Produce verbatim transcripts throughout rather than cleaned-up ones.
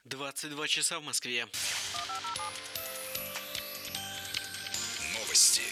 двадцать два часа в Москве. Новости.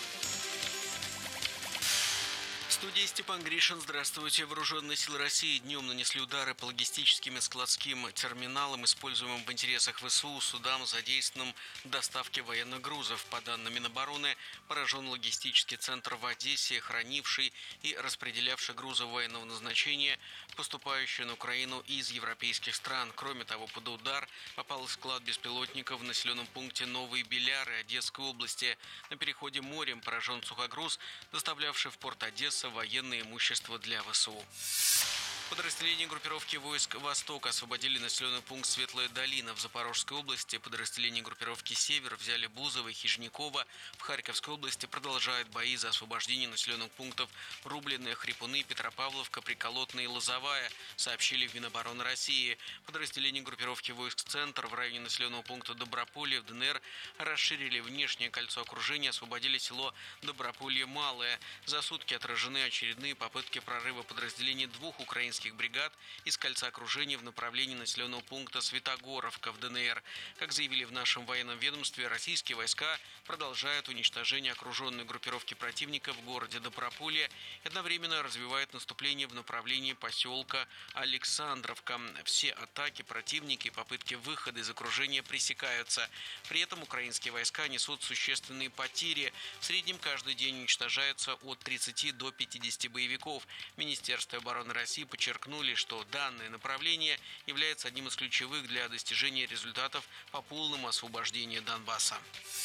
В студии Степан Гришин. Здравствуйте. Вооруженные силы России днем нанесли удары по логистическим и складским терминалам, используемым в интересах ВСУ, судам, задействованным в доставке военных грузов. По данным Минобороны, поражен логистический центр в Одессе, хранивший и распределявший грузы военного назначения, поступающие на Украину из европейских стран. Кроме того, под удар попал склад беспилотников в населенном пункте Новые Беляры Одесской области. На переходе морем поражен сухогруз, доставлявший в порт Одесса военное имущество для ВСУ. Подразделения группировки войск «Восток» освободили населенный пункт Светлая Долина в Запорожской области. Подразделения группировки «Север» взяли Бузово и Хижниково. В Харьковской области продолжают бои за освобождение населенных пунктов Рубленные, Хрипуны, Петропавловка, Приколотная и Лозовая, сообщили в Минобороны России. Подразделения группировки войск «Центр» в районе населенного пункта Доброполье в ДНР расширили внешнее кольцо окружения, освободили село Доброполье Малое. За сутки отражены очередные попытки прорыва подразделений двух украинских бригад из кольца окружения в направлении населенного пункта Святогоровка в ДНР. Как заявили в нашем военном ведомстве, российские войска продолжают уничтожение окруженной группировки противника в городе Доброполье и одновременно развивают наступление в направлении поселка Александровка. Все атаки противника и попытки выхода из окружения пресекаются. При этом украинские войска несут существенные потери. В среднем каждый день уничтожается от тридцати до пятидесяти боевиков. Министерство обороны России подчеркнуло, Подчеркнули, что данное направление является одним из ключевых для достижения результатов по полному освобождению Донбасса.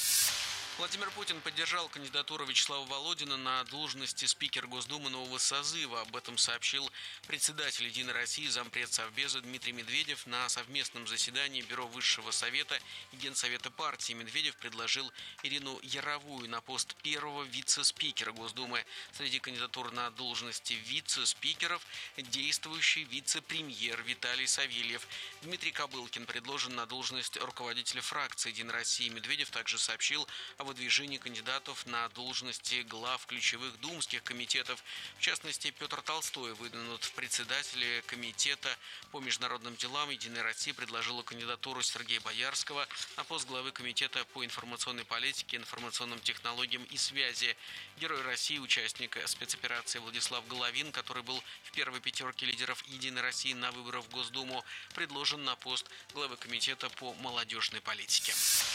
Владимир Путин поддержал кандидатуру Вячеслава Володина на должности спикера Госдумы нового созыва. Об этом сообщил председатель «Единой России», зампред Совбеза Дмитрий Медведев на совместном заседании Бюро Высшего Совета и Генсовета партии. Медведев предложил Ирину Яровую на пост первого вице-спикера Госдумы. Среди кандидатур на должности вице-спикеров действующий вице-премьер Виталий Савельев. Дмитрий Кобылкин предложен на должность руководителя фракции «Единой России». Медведев также сообщил о выдвижении кандидатов на должности глав ключевых думских комитетов. В частности, Петр Толстой выдвинут в председателе комитета по международным делам. «Единая Россия» предложила кандидатуру Сергея Боярского на пост главы комитета по информационной политике, информационным технологиям и связи. Герой России, участник спецоперации Владислав Головин, который был в первой пятерке лидеров «Единой России» на выборах в Госдуму, предложен на пост главы комитета по молодежной политике.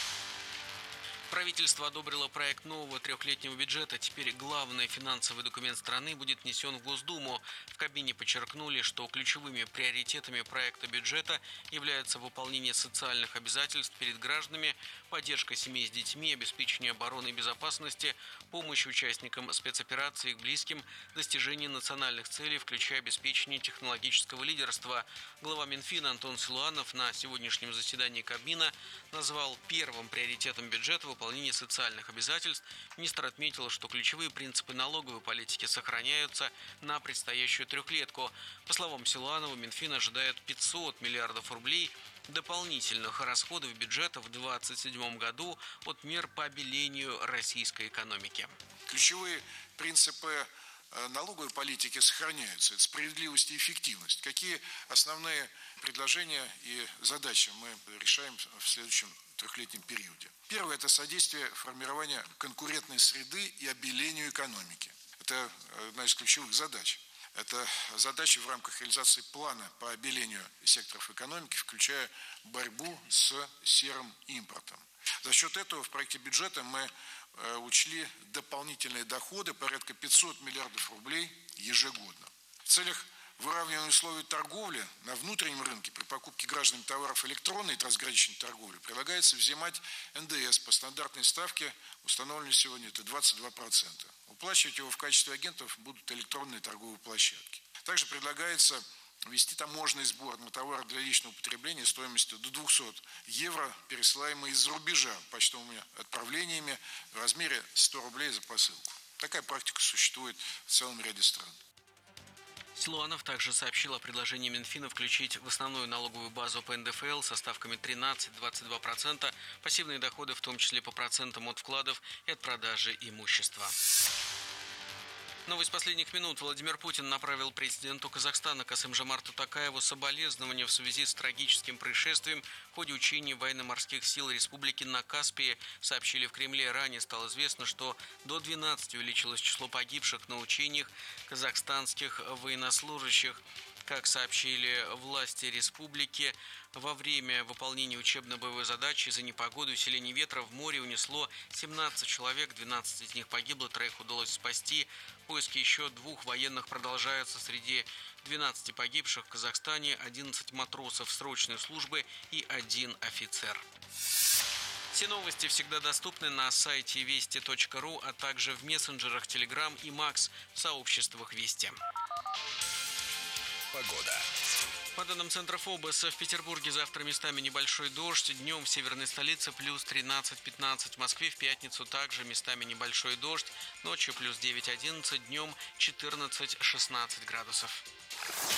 Правительство одобрило проект нового трехлетнего бюджета. Теперь главный финансовый документ страны будет внесен в Госдуму. В Кабмине подчеркнули, что ключевыми приоритетами проекта бюджета являются выполнение социальных обязательств перед гражданами, поддержка семей с детьми, обеспечение обороны и безопасности, помощь участникам спецоперации и их близким, достижение национальных целей, включая обеспечение технологического лидерства. Глава Минфина Антон Силуанов на сегодняшнем заседании Кабмина назвал первым приоритетом бюджета выполнение социальных обязательств. Министр отметил, что ключевые принципы налоговой политики сохраняются на предстоящую трехлетку. По словам Силуанова, Минфин ожидает пятьсот миллиардов рублей дополнительных расходов бюджета в две тысячи двадцать седьмом году от мер по обелению российской экономики. Ключевые принципы налоговой политики сохраняются. Это справедливость и эффективность. Какие основные предложения и задачи мы решаем в следующем трехлетнем периоде? Первое – это содействие формированию конкурентной среды и обелению экономики. Это одна из ключевых задач. Это задачи в рамках реализации плана по обелению секторов экономики, включая борьбу с серым импортом. За счет этого в проекте бюджета мы учли дополнительные доходы порядка пятьсот миллиардов рублей ежегодно. В целях выравнивания условий торговли на внутреннем рынке при покупке гражданами товаров электронной и трансграничной торговли предлагается взимать эн дэ эс по стандартной ставке, установленной сегодня это двадцать два процента. Уплачивать его в качестве агентов будут электронные торговые площадки. Также предлагается ввести таможенный сбор на товары для личного потребления стоимостью до двухсот евро, пересылаемые из-за рубежа почтовыми отправлениями в размере ста рублей за посылку. Такая практика существует в целом ряде стран. Силуанов также сообщил о предложении Минфина включить в основную налоговую базу по эн дэ эф эл со ставками тринадцать - двадцать два процента пассивные доходы, в том числе по процентам от вкладов и от продажи имущества. Новость последних минут. Владимир Путин направил президенту Казахстана Касым-Жомарту Токаеву соболезнования в связи с трагическим происшествием в ходе учений военно-морских сил Республики на Каспии. Сообщили в Кремле. Ранее стало известно, что до двенадцати увеличилось число погибших на учениях казахстанских военнослужащих. Как сообщили власти республики, во время выполнения учебно-боевой задачи из-за непогоды и усиления ветра в море унесло семнадцать человек, двенадцать из них погибло, троих удалось спасти. Поиски еще двух военных продолжаются. Среди двенадцати погибших в Казахстане одиннадцать матросов срочной службы и один офицер. Все новости всегда доступны на сайте вести точка ру, а также в мессенджерах Telegram и Макс в сообществах Вести. Погода. По данным Центра ФОБОС, в Петербурге завтра местами небольшой дождь. Днем в северной столице плюс тринадцать-пятнадцать. В Москве в пятницу также местами небольшой дождь. Ночью плюс девять-одиннадцать. Днем четырнадцать-шестнадцать градусов.